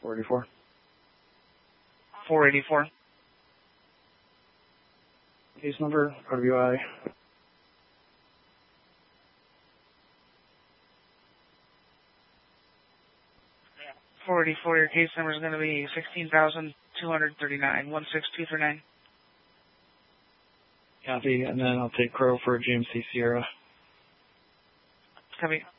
484. 484. Case number, RWI. Your case number is going to be 16,239, 16239. Copy, and then I'll take Crow for GMC Sierra. Copy.